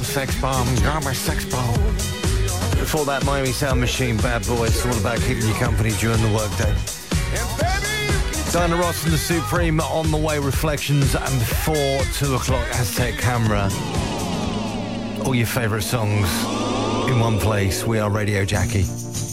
Sex Bomb, got my sex bomb. Before that, Miami Sound Machine, Bad Boy. It's all about keeping you company during the workday. Diana Ross and the Supreme on the way, Reflections, and before 2 o'clock, Aztec Camera. All your favourite songs in one place. We are Radio Jackie.